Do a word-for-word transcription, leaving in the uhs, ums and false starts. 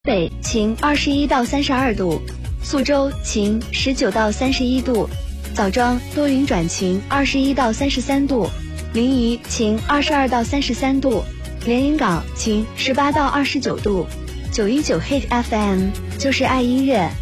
北晴二十一到三十二度，宿州晴十九到三十一度，枣庄多云转晴二十一到三十三度，临沂晴二十二到三十三度，连云港晴十八到二十九度。九一九 Hit F M 就是爱音乐。